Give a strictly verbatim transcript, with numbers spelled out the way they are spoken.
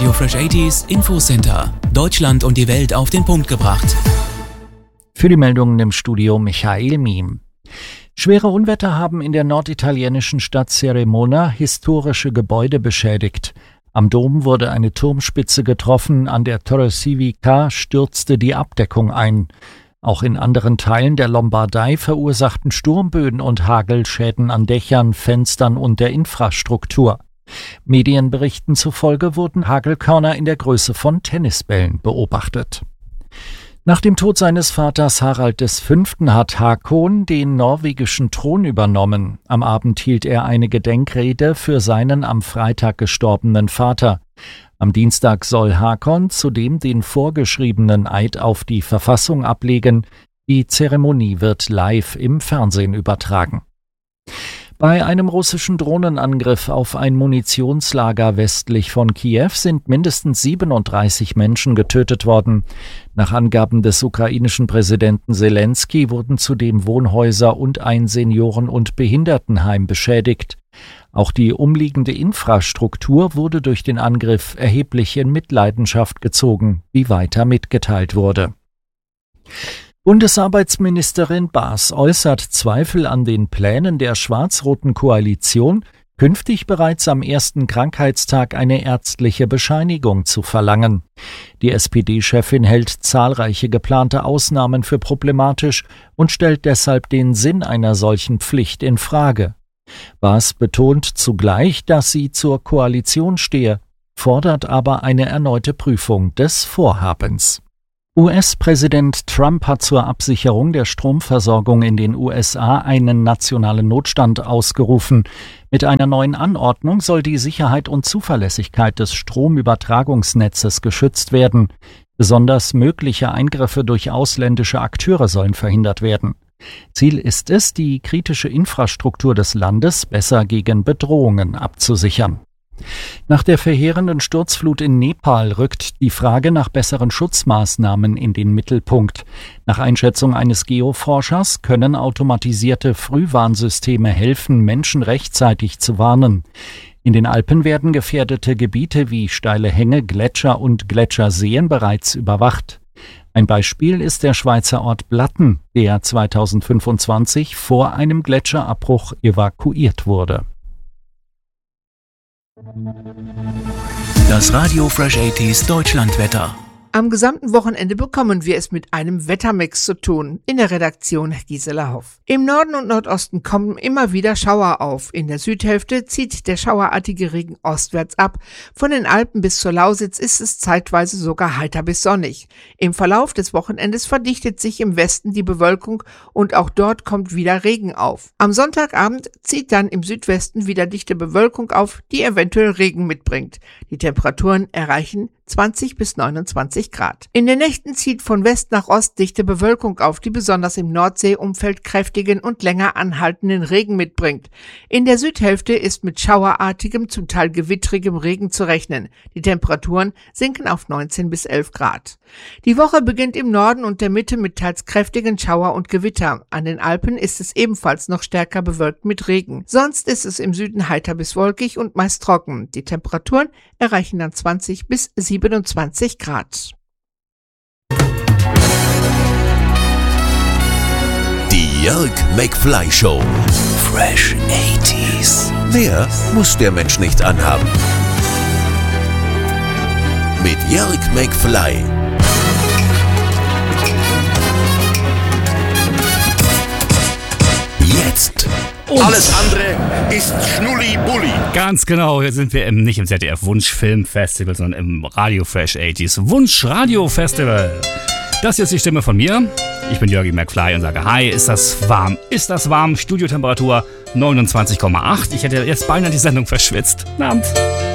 Radio Fresh achtzig Infocenter. Deutschland und die Welt auf den Punkt gebracht. Für die Meldungen im Studio Michael Miem. Schwere Unwetter haben in der norditalienischen Stadt Cremona historische Gebäude beschädigt. Am Dom wurde eine Turmspitze getroffen, an der Torre Civica stürzte die Abdeckung ein. Auch in anderen Teilen der Lombardei verursachten Sturmböen und Hagel Schäden an Dächern, Fenstern und der Infrastruktur. Medienberichten zufolge wurden Hagelkörner in der Größe von Tennisbällen beobachtet. Nach dem Tod seines Vaters Harald V. hat Haakon den norwegischen Thron übernommen. Am Abend hielt er eine Gedenkrede für seinen am Freitag gestorbenen Vater. Am Dienstag soll Haakon zudem den vorgeschriebenen Eid auf die Verfassung ablegen. Die Zeremonie wird live im Fernsehen übertragen. Bei einem russischen Drohnenangriff auf ein Munitionslager westlich von Kiew sind mindestens siebenunddreißig Menschen getötet worden. Nach Angaben des ukrainischen Präsidenten Selensky wurden zudem Wohnhäuser und ein Senioren- und Behindertenheim beschädigt. Auch die umliegende Infrastruktur wurde durch den Angriff erheblich in Mitleidenschaft gezogen, wie weiter mitgeteilt wurde. Bundesarbeitsministerin Baas äußert Zweifel an den Plänen der schwarz-roten Koalition, künftig bereits am ersten Krankheitstag eine ärztliche Bescheinigung zu verlangen. Die S P D-Chefin hält zahlreiche geplante Ausnahmen für problematisch und stellt deshalb den Sinn einer solchen Pflicht in Frage. Baas betont zugleich, dass sie zur Koalition stehe, fordert aber eine erneute Prüfung des Vorhabens. U S-Präsident Trump hat zur Absicherung der Stromversorgung in den U S A einen nationalen Notstand ausgerufen. Mit einer neuen Anordnung soll die Sicherheit und Zuverlässigkeit des Stromübertragungsnetzes geschützt werden. Besonders mögliche Eingriffe durch ausländische Akteure sollen verhindert werden. Ziel ist es, die kritische Infrastruktur des Landes besser gegen Bedrohungen abzusichern. Nach der verheerenden Sturzflut in Nepal rückt die Frage nach besseren Schutzmaßnahmen in den Mittelpunkt. Nach Einschätzung eines Geoforschers können automatisierte Frühwarnsysteme helfen, Menschen rechtzeitig zu warnen. In den Alpen werden gefährdete Gebiete wie steile Hänge, Gletscher und Gletscherseen bereits überwacht. Ein Beispiel ist der Schweizer Ort Blatten, der zweitausendfünfundzwanzig vor einem Gletscherabbruch evakuiert wurde. Das Radio Fresh achtzig Deutschlandwetter. Am gesamten Wochenende bekommen wir es mit einem Wettermix zu tun. In der Redaktion Gisela Hoff. Im Norden und Nordosten kommen immer wieder Schauer auf. In der Südhälfte zieht der schauerartige Regen ostwärts ab. Von den Alpen bis zur Lausitz ist es zeitweise sogar heiter bis sonnig. Im Verlauf des Wochenendes verdichtet sich im Westen die Bewölkung und auch dort kommt wieder Regen auf. Am Sonntagabend zieht dann im Südwesten wieder dichte Bewölkung auf, die eventuell Regen mitbringt. Die Temperaturen erreichen zwanzig bis neunundzwanzig Grad. In den Nächten zieht von West nach Ost dichte Bewölkung auf, die besonders im Nordseeumfeld kräftigen und länger anhaltenden Regen mitbringt. In der Südhälfte ist mit schauerartigem, zum Teil gewittrigem Regen zu rechnen. Die Temperaturen sinken auf neunzehn bis elf Grad. Die Woche beginnt im Norden und der Mitte mit teils kräftigen Schauer und Gewitter. An den Alpen ist es ebenfalls noch stärker bewölkt mit Regen. Sonst ist es im Süden heiter bis wolkig und meist trocken. Die Temperaturen erreichen dann zwanzig bis siebenundzwanzig Grad. Die Jörg McFly Show. Fresh achtziger. Mehr muss der Mensch nicht anhaben. Mit Jörg McFly. Jetzt. Und alles andere ist Schnulli-Bulli. Ganz genau, hier sind wir im, nicht im Z D F Wunschfilmfestival, sondern im Radio Fresh achtziger Wunsch Radio Festival. Das hier ist die Stimme von mir. Ich bin Jörg McFly und sage, hi, ist das warm? Ist das warm? Studiotemperatur neunundzwanzig Komma acht. Ich hätte jetzt beinahe die Sendung verschwitzt. Guten Abend.